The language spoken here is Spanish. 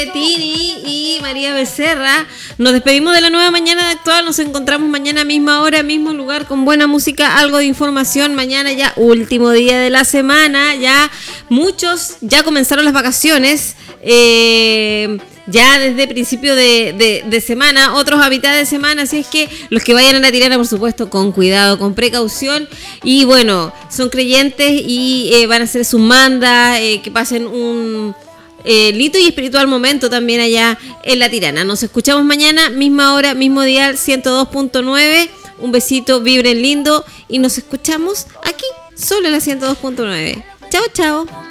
Tini y María Becerra. Nos despedimos de la nueva mañana de Actual. Nos encontramos mañana misma hora, mismo lugar, con buena música, algo de información. Mañana ya último día de la semana. Ya muchos ya comenzaron las vacaciones. Ya desde principio de semana, otros a mitad de semana, así es que los que vayan a la Tirana, por supuesto, con cuidado, con precaución, y bueno, son creyentes y van a hacer sus mandas, que pasen un lito y espiritual momento también allá en la Tirana. Nos escuchamos mañana, misma hora, mismo dial, 102.9. Un besito, vibren lindo y nos escuchamos aquí, solo en la 102.9. Chao, chao.